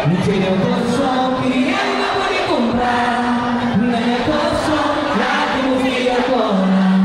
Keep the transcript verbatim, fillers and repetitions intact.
Mi tiene un po' so che non vuole comprare.